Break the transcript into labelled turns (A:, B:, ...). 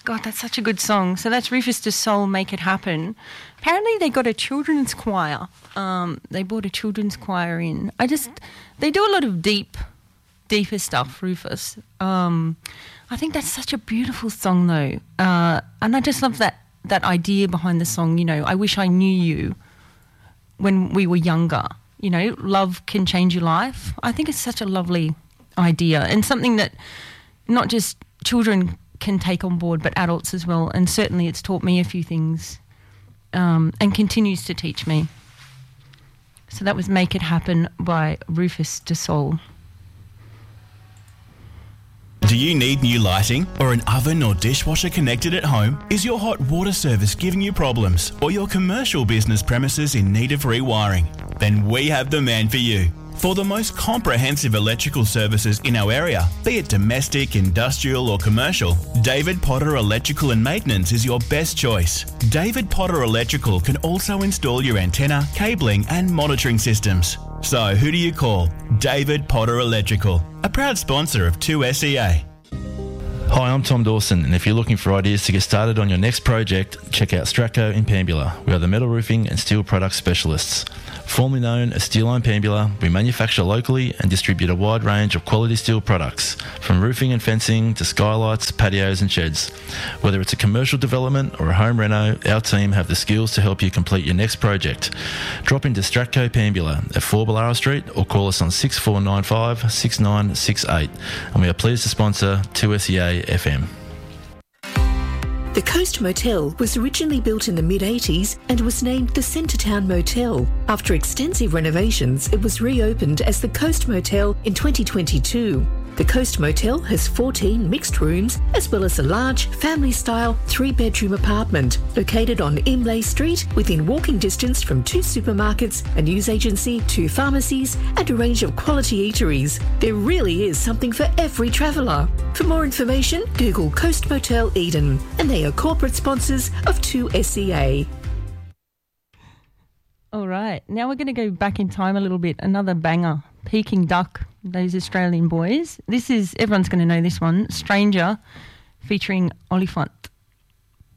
A: God, that's such a good song. So that's Rufus Du Sol, Make It Happen. Apparently they got a children's choir. They brought a children's choir in. They do a lot of deeper stuff, Rufus. I think that's such a beautiful song though. And I just love that idea behind the song, you know, I wish I knew you when we were younger. You know, love can change your life. I think it's such a lovely idea and something that not just children can take on board, but adults as well. And certainly it's taught me a few things and continues to teach me. So that was Make It Happen by Rufus Du Sol.
B: Do you need new lighting or an oven or dishwasher connected at home? Is your hot water service giving you problems or your commercial business premises in need of rewiring? Then we have the man for you. For the most comprehensive electrical services in our area, be it domestic, industrial or commercial, David Potter Electrical and Maintenance is your best choice. David Potter Electrical can also install your antenna, cabling and monitoring systems. So who do you call? David Potter Electrical, a proud sponsor of 2SEA.
C: Hi, I'm Tom Dawson, and if you're looking for ideas to get started on your next project, check out Stratco in Pambula. We are the metal roofing and steel product specialists. Formerly known as Steel Line Pambula, we manufacture locally and distribute a wide range of quality steel products, from roofing and fencing to skylights, patios and sheds. Whether it's a commercial development or a home reno, our team have the skills to help you complete your next project. Drop into Stratco Pambula at 4 Ballara Street or call us on 6495 6968, and we are pleased to sponsor 2SEA FM.
D: The Coast Motel was originally built in the mid-80s and was named the Centretown Motel. After extensive renovations, it was reopened as the Coast Motel in 2022. The Coast Motel has 14 mixed rooms as well as a large family-style 3-bedroom apartment located on Imlay Street within walking distance from 2 supermarkets, a news agency, 2 pharmacies and a range of quality eateries. There really is something for every traveller. For more information, Google Coast Motel Eden, and they are corporate sponsors of 2SEA.
A: All right, now we're going to go back in time a little bit. Another banger, Peking Duck, those Australian boys. This is, everyone's going to know this one, Stranger, featuring Oliphant.